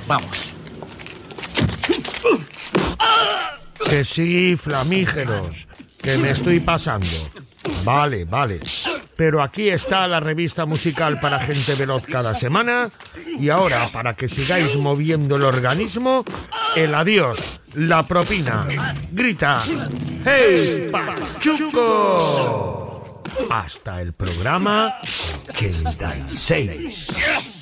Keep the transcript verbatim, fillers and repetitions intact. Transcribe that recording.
Vamos. Que sí, flamígeros, que me estoy pasando. Vale, vale. Pero aquí está la revista musical para gente veloz cada semana. Y ahora, para que sigáis moviendo el organismo, el adiós, la propina. Grita: ¡Hey, Pachuco! Hasta el programa ochenta y seis.